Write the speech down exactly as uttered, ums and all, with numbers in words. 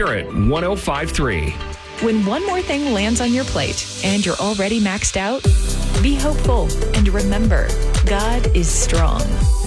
Spirit one oh five point three. When one more thing lands on your plate and you're already maxed out, be hopeful and remember, God is strong.